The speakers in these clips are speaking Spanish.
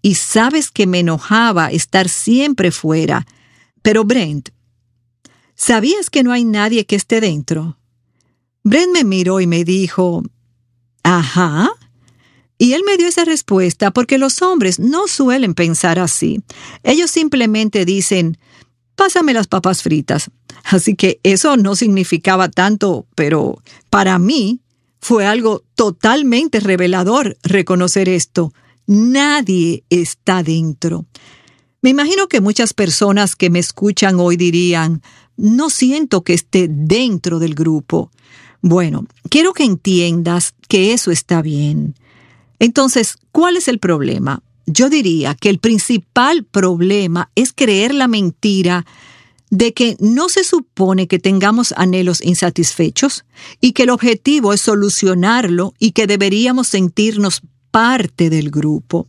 y sabes que me enojaba estar siempre fuera. Pero Brent, ¿sabías que no hay nadie que esté dentro? Brent me miró y me dijo, «Ajá». Y él me dio esa respuesta porque los hombres no suelen pensar así. Ellos simplemente dicen, «Pásame las papas fritas». Así que eso no significaba tanto, pero para mí fue algo totalmente revelador reconocer esto. Nadie está dentro. Me imagino que muchas personas que me escuchan hoy dirían, «No siento que esté dentro del grupo». Bueno, quiero que entiendas que eso está bien. Entonces, ¿cuál es el problema? Yo diría que el principal problema es creer la mentira de que no se supone que tengamos anhelos insatisfechos y que el objetivo es solucionarlo y que deberíamos sentirnos parte del grupo.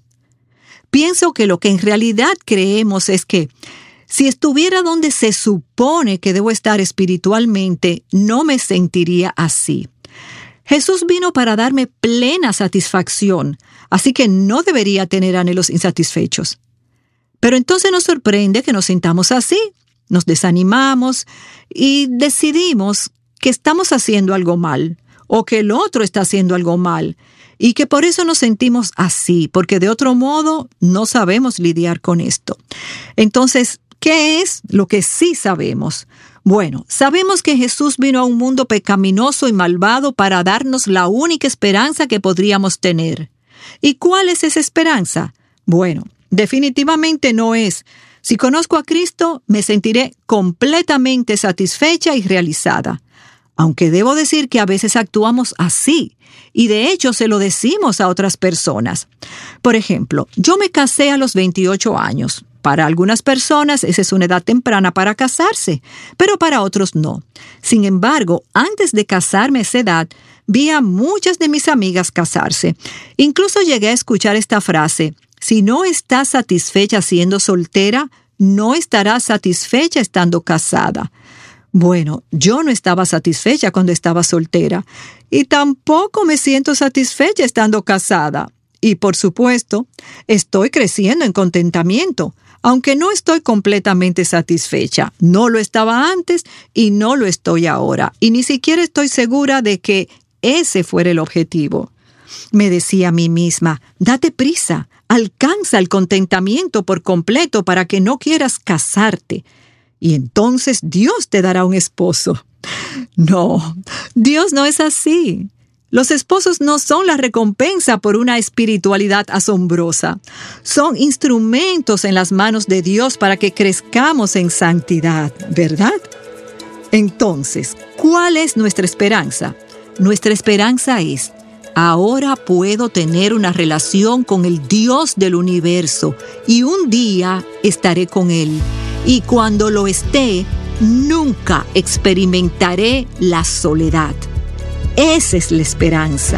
Pienso que lo que en realidad creemos es que si estuviera donde se supone que debo estar espiritualmente, no me sentiría así. Jesús vino para darme plena satisfacción, así que no debería tener anhelos insatisfechos. Pero entonces nos sorprende que nos sintamos así, nos desanimamos y decidimos que estamos haciendo algo mal o que el otro está haciendo algo mal y que por eso nos sentimos así, porque de otro modo no sabemos lidiar con esto. Entonces, ¿qué es lo que sí sabemos? Bueno, sabemos que Jesús vino a un mundo pecaminoso y malvado para darnos la única esperanza que podríamos tener. ¿Y cuál es esa esperanza? Bueno, definitivamente no es: si conozco a Cristo, me sentiré completamente satisfecha y realizada. Aunque debo decir que a veces actuamos así, y de hecho se lo decimos a otras personas. Por ejemplo, yo me casé a los 28 años. Para algunas personas esa es una edad temprana para casarse, pero para otros no. Sin embargo, antes de casarme a esa edad, vi a muchas de mis amigas casarse. Incluso llegué a escuchar esta frase: si no estás satisfecha siendo soltera, no estarás satisfecha estando casada. Bueno, yo no estaba satisfecha cuando estaba soltera y tampoco me siento satisfecha estando casada. Y por supuesto, estoy creciendo en contentamiento, aunque no estoy completamente satisfecha. No lo estaba antes y no lo estoy ahora. Y ni siquiera estoy segura de que ese fuera el objetivo. Me decía a mí misma, date prisa, alcanza el contentamiento por completo para que no quieras casarte. Y entonces Dios te dará un esposo. No, Dios no es así. Los esposos no son la recompensa por una espiritualidad asombrosa. Son instrumentos en las manos de Dios para que crezcamos en santidad, ¿verdad? Entonces, ¿cuál es nuestra esperanza? Nuestra esperanza es: ahora puedo tener una relación con el Dios del universo y un día estaré con Él. Y cuando lo esté, nunca experimentaré la soledad. Esa es la esperanza.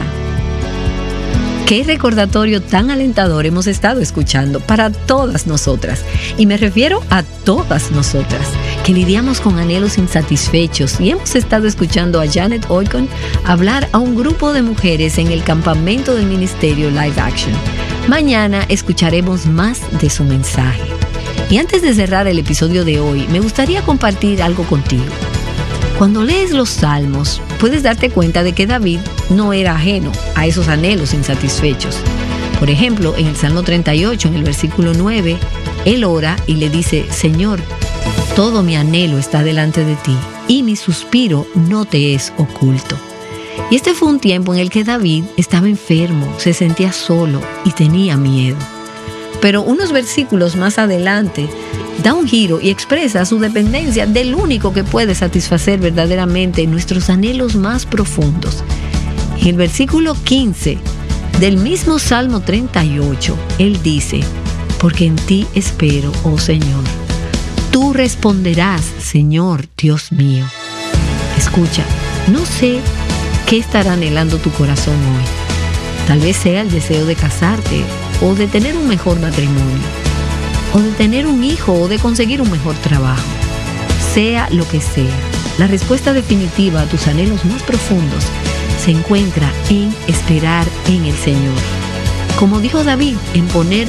Qué recordatorio tan alentador hemos estado escuchando para todas nosotras. Y me refiero a todas nosotras, que lidiamos con anhelos insatisfechos. Y hemos estado escuchando a Janet Oikon hablar a un grupo de mujeres en el campamento del ministerio Live Action. Mañana escucharemos más de su mensaje. Y antes de cerrar el episodio de hoy, me gustaría compartir algo contigo. Cuando lees los Salmos, puedes darte cuenta de que David no era ajeno a esos anhelos insatisfechos. Por ejemplo, en el Salmo 38, en el versículo 9, él ora y le dice: Señor, todo mi anhelo está delante de ti, y mi suspiro no te es oculto. Y este fue un tiempo en el que David estaba enfermo, se sentía solo y tenía miedo. Pero unos versículos más adelante da un giro y expresa su dependencia del único que puede satisfacer verdaderamente nuestros anhelos más profundos. En el versículo 15 del mismo Salmo 38, él dice: porque en ti espero, oh Señor. Tú responderás, Señor Dios mío. Escucha, no sé qué estará anhelando tu corazón hoy. Tal vez sea el deseo de casarte, o de tener un mejor matrimonio, o de tener un hijo, o de conseguir un mejor trabajo. Sea lo que sea, la respuesta definitiva a tus anhelos más profundos se encuentra en esperar en el Señor. Como dijo David, en poner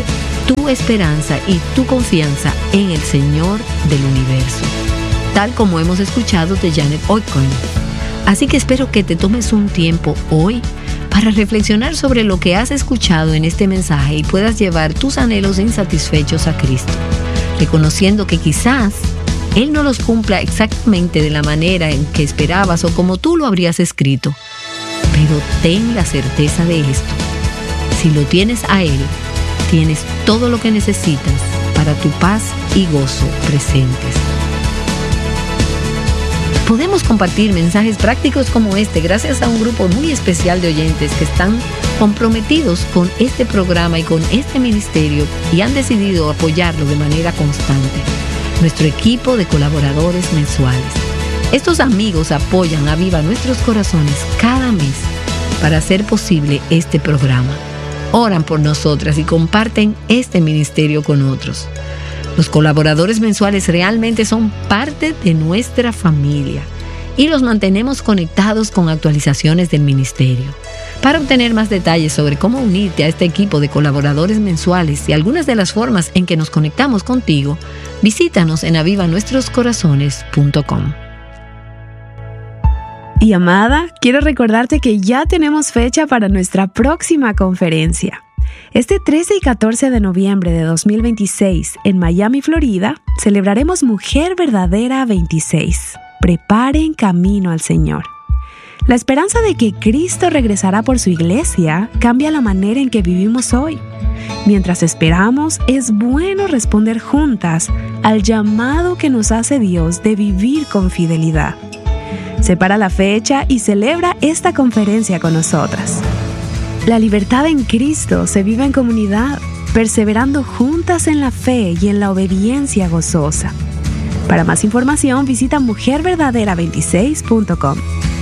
tu esperanza y tu confianza en el Señor del universo, tal como hemos escuchado de Janet Oikoin. Así que espero que te tomes un tiempo hoy para reflexionar sobre lo que has escuchado en este mensaje y puedas llevar tus anhelos insatisfechos a Cristo, reconociendo que quizás Él no los cumpla exactamente de la manera en que esperabas o como tú lo habrías escrito. Pero ten la certeza de esto: si lo tienes a Él, tienes todo lo que necesitas para tu paz y gozo presentes. Podemos compartir mensajes prácticos como este gracias a un grupo muy especial de oyentes que están comprometidos con este programa y con este ministerio y han decidido apoyarlo de manera constante. Nuestro equipo de colaboradores mensuales. Estos amigos apoyan a Aviva Nuestros Corazones cada mes para hacer posible este programa. Oran por nosotras y comparten este ministerio con otros. Los colaboradores mensuales realmente son parte de nuestra familia y los mantenemos conectados con actualizaciones del ministerio. Para obtener más detalles sobre cómo unirte a este equipo de colaboradores mensuales y algunas de las formas en que nos conectamos contigo, visítanos en avivanuestroscorazones.com. Y amada, quiero recordarte que ya tenemos fecha para nuestra próxima conferencia. Este 13 y 14 de noviembre de 2026, en Miami, Florida, celebraremos Mujer Verdadera 26. Preparen camino al Señor. La esperanza de que Cristo regresará por su iglesia cambia la manera en que vivimos hoy. Mientras esperamos, es bueno responder juntas al llamado que nos hace Dios de vivir con fidelidad. Separa la fecha y celebra esta conferencia con nosotras. La libertad en Cristo se vive en comunidad, perseverando juntas en la fe y en la obediencia gozosa. Para más información, visita mujerverdadera26.com.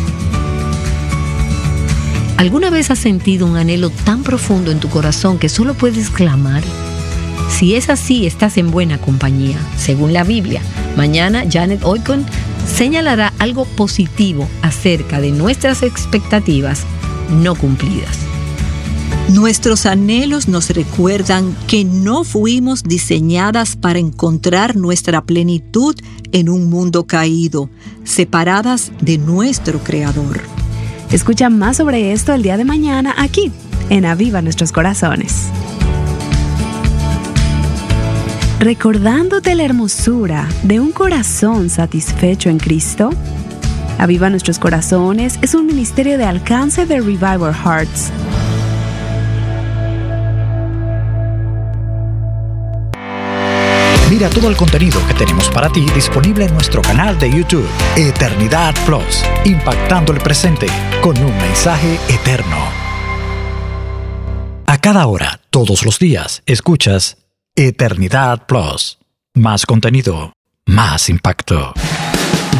¿Alguna vez has sentido un anhelo tan profundo en tu corazón que solo puedes clamar? Si es así, estás en buena compañía. Según la Biblia, mañana Janet Oikoin señalará algo positivo acerca de nuestras expectativas no cumplidas. Nuestros anhelos nos recuerdan que no fuimos diseñadas para encontrar nuestra plenitud en un mundo caído, separadas de nuestro Creador. Escucha más sobre esto el día de mañana aquí, en Aviva Nuestros Corazones. Recordándote la hermosura de un corazón satisfecho en Cristo, Aviva Nuestros Corazones es un ministerio de alcance de Revival Hearts. Mira todo el contenido que tenemos para ti disponible en nuestro canal de YouTube, Eternidad Plus, impactando el presente con un mensaje eterno. A cada hora, todos los días, escuchas Eternidad Plus. Más contenido, más impacto.